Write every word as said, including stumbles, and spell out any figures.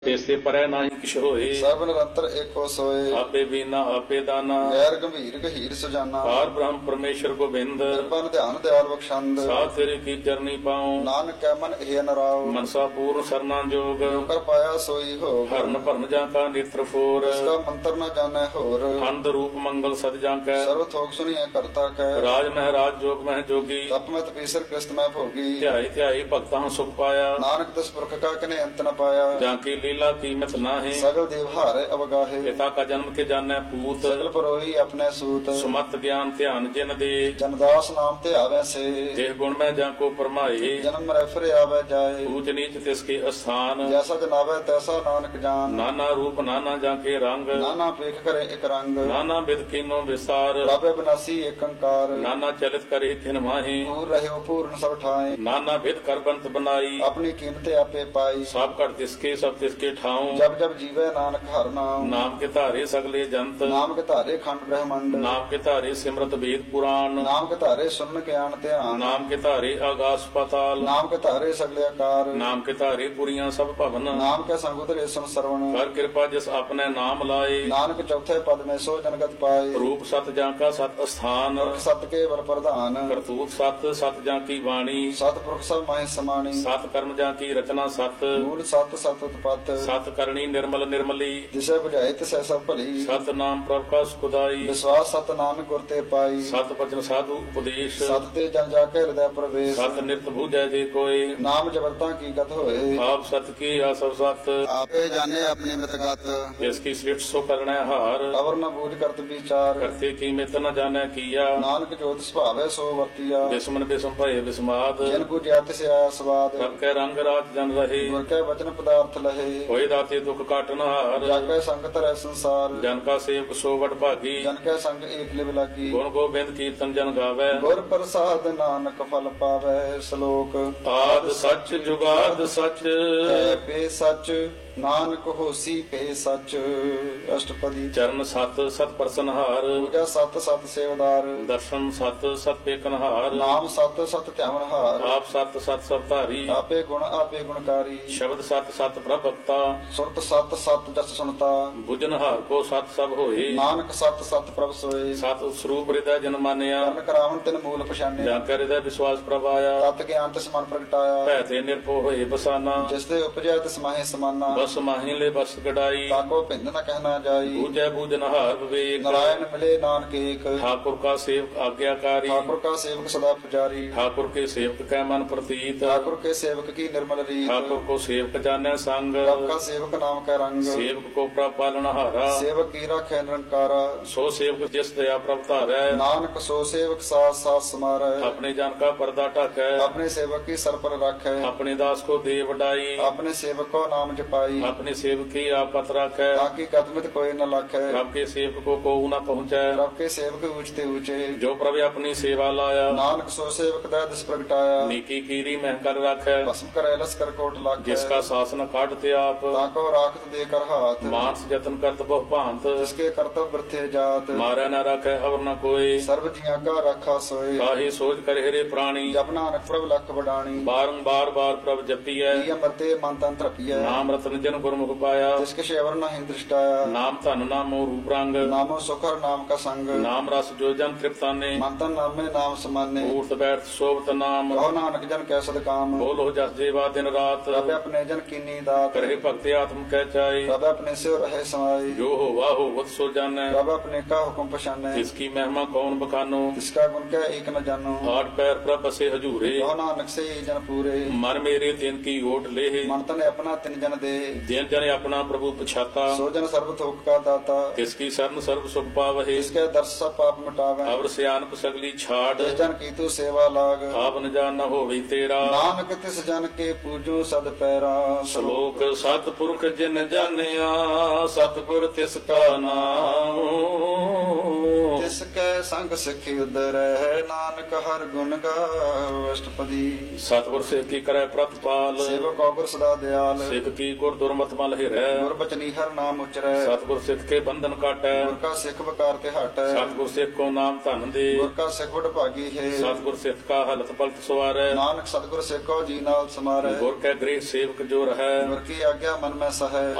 तेसे परै नाहि किछ होए। सब निरंतर एको सोए। आपे बीना आपे दाना। गैर गंभीर गहीर सुजाना। पार ब्रह्म परमेश्वर गोबिंद। कृपा ध्यान दयाल बख्शंद। साथ तेरे की चरनी पाऊं। नानक कै मन हे नराव। मनसा पूर्ण सरना जोग। जो कर पाया सोई हो। हरन भरन जाका नेत्र फोर। इसका मंत्र न जाने होर। खंड रूप मंगल सद जाकै। सर्व थोक सुनिए करता कै। राज महराज जोग मह जोगी। तप में तपीसर कृष्ण में भोगी। ध्याई ध्याई भक्ता सुख पाया। नानक दस पुरख का कने अंत न पाया। जाकी लीला कीमत नाहि। सगल देव हारे अवगाहे। पिता का जन्म के जाने पूत। सगल परोही अपने सूत। सुमत ज्ञान ध्यान जिन दे। जनदास नाम ते आवे से। देह गुण में जाको परमाए। जन्म रेफरे आवे जाए। ऊंच नीच तिसके स्थान। जैसा जनावे तैसा नानक जान। नाना रूप नाना जाके रंग। नाना पेख करे एक रंग। नाना विध कीनो विस्तार। लाभे विनाशी एक अंकार। नाना चलित करे खिन माहि। पूर रहे पूर्ण सब ठाए। नाना विध कर बंत बनाई। अपनी कीमते आपे पाई। सब कर तिसके सब तिसके ठाऊं। जब जब जीवे नानक हर नाम। नाम के धारे सगले जंत। नाम के धारे खंड ब्रह्मंड। नाम के धारे सिमरत वेद पुराण। नाम के धारे सुन ज्ञान ध्यान। नाम के धारे आकाश पाताल। नाम के धारे सगले आकार। नाम के धारे पुरियां सब भवन। नाम के संगुदरे सुन श्रवण। कर कृपा जिस अपने नाम लाए। नानक चौथे पद में सो जनगत पाए। रूप सत जाका सत स्थान। सत के बल प्रधान। करतूत सत सत जाकी वाणी। सत पुरुष सब माहि समाणी। सत कर्म जाकी रचना सत। मूल सत सत उत्पत्त। सत करणी निर्मल निर्मली। जिसे बुझाए तिसे सब भली। सत नाम प्रभ का सुखदाई। विश्वास सत नानक गुर ते पाई। सत वचन साधु उपदेश। सत ते जन जाके हृदय प्रवेश। सत नित भूजय जे कोय। नाम जबरता की गत होए। आप सत की आसव सत। आपे जाने अपने मितगत। जिसकी सृष्टि सो करने हार। अवर न बूझ करत विचार। करते की मित न जाने किया। नानक जोत स्वभाव सो वर्तिया। विस्मन विषम भय विस्माद। जिन को ज्ञात से आया स्वाद। सब के रंग राज जन रहे। गुर के वचन पदार्थ लहे। होए दाते दुख काटन हार। जाके संगत रह संसार। जन का सेवक सो वड भागी। जन के संग एक लिव लागी। गुण गोबिंद कीर्तन जन गावे। गुर प्रसाद नानक फल पावे। श्लोक। आद सच जुगाद सच। है पे सच नानक होसी पे सच। अष्टपदी। चरण सत सत प्रसनहार। पूजा सत सत सेवदार। दर्शन सत सत पेकनहार। नाम सत सत ध्यावनहार। आप सत सत सब धारी। आपे गुण आपे गुणकारी। शब्द सत सत प्रभक्ता। सुरत सत सत जस सुनता। बुझनहार को सत सब होए। नानक सत सत प्रभ सोए। सत स्वरूप हृदय जन मानिया। कर्ण करावन तिन मूल पछाने। जाकर हृदय विश्वास प्रभ आया। तत् ज्ञान तिस मन प्रगटाया। भय ते निर्भो होए बसाना। जिसते उपजय तिस माहे समाना। बस माहि ले बस गड़ाई। ताको भिंद न कहना जाई। बूझै बूझनहार विवेक। नारायण मिले नानक एक। ठाकुर का सेवक आज्ञाकारी। ठाकुर का सेवक सदा पुजारी। ठाकुर के सेवक कै मन प्रतीत। ठाकुर के सेवक की निर्मल रीत। ठाकुर को सेवक जाने संग। प्रभ का सेवक नाम का रंग। सेवक को प्रभ पालनहारा। सेवक की राखे निरंकारा। सो सेवक जिस दया प्रभ धारै। नानक सो सेवक साथ साथ समारै। अपने जन का पर्दा ढकै। अपने सेवक की सर पर रखे। अपने दास को दे वडाई। अपने सेवक को नाम जपाई। अपने सेवक की आपत रखै। ताकि कदमित कोई न लाखे। प्रभ के सेवक को कोहू न पहुँचै। प्रभ के सेवक ऊंचते ऊंचे। जो प्रभ अपनी सेवा लाया। नानक सो सेवक दया दिस प्रगटाया। नीकी कीरी मह कर रखै। भस्म करे लस्कर कोट लाखे। जिसका शासन काटते आप। ताको राखत देकर हाथ। मानस जतन करत बहु भांत। जिसके कर्तव्य वृथे जात। मारे न रखै अवर न कोई। सर्व जिया का रखा सोए। काहे सोच कर हेरे प्राणी। जप नानक प्रभ लख बडाणी। बारंबार बार प्रभ जपियै। मरते मन तंत्र पिय। नाम रतन जन गुरमुख पाया। जिसके शेवर न हिंद दृष्टाया। नाम धन नामो रूप रंग। नामो सुखर नाम का संग। नाम रस जो जन तृप्ताने। मंतन नाम में नाम समाने। उठ बैठ सोबत नाम। कहो नानक जन कै सद काम। बोलो जस जेवा दिन रात। प्रभ अपने जन कीनी दात। करे भक्ति आत्म कह चाहे। प्रभ अपने से रहे समाई। जो हो वाहो वत सो जाने। प्रभ अपने का हुक्म पछाने। इसकी महिमा कौन बखानो। इसका गुण क्या एक न जानो। आठ पैर प्रभ बसे हजूरे। कहो नानक से जन पूरे। मन मेरे दिन की ओट ले। मन तन अपना तिन जन दे। दिन जन अपना प्रभु पछाता। सो जन सर्व थोक का दाता। किसकी शरण सर्व सुख पावहे। इसके दर्श सब पाप मिटावे। अवर सियानप सगली छाड़। जिस जन की तू सेवा लाग। आप न जान न होवे तेरा। नानक तिस जन के पूजो सद पैरा। श्लोक सतपुरख जिन जानिया। सतगुर तिसका नाम। ਤਿਸ ਕੈ ਸੰਗ ਸਿੱਖੀ ਉਦਰੈ ਨਾਨਕ ਹਰ ਗੁਣ ਗਾਵ। ਅਸ਼ਟਪਦੀ ਸਤਿਗੁਰ ਸਿੱਖ ਕੀ ਕਰੈ ਪ੍ਰਤਪਾਲ ਸੇਵਕ ਔਗੁਰ ਸਦਾ ਦਿਆਲ ਸਿੱਖ ਕੀ ਗੁਰ ਦੁਰਮਤ ਮਲ ਹਿਰੈ ਗੁਰ ਬਚਨੀ ਹਰ ਨਾਮ ਉਚਰੈ ਸਤਿਗੁਰ ਸਿੱਖ ਕੇ ਬੰਧਨ ਕਾਟੈ ਗੁਰ ਕਾ ਸਿੱਖ ਵਕਾਰ ਤੇ ਹਟੈ ਸਤਿਗੁਰ ਸਿੱਖ ਕੋ ਨਾਮ ਧਨ ਦੇ ਗੁਰ ਕਾ ਸਿੱਖ ਵਡ ਭਾਗੀ ਹੈ ਸਤਿਗੁਰ ਸਿੱਖ ਕਾ ਹਲਤ ਪਲਤ ਸਵਾਰੈ ਨਾਨਕ ਸਤਿਗੁਰ ਸਿੱਖੋ ਜੀ ਨਾਲ ਸਮਾਰੈ ਗੁਰ ਕੈ ਗ੍ਰਹਿ ਸੇਵਕ ਜੋ ਰਹੈ ਗੁਰ ਕੀ ਆਗਿਆ ਮਨ ਮੈਂ ਸਹੈ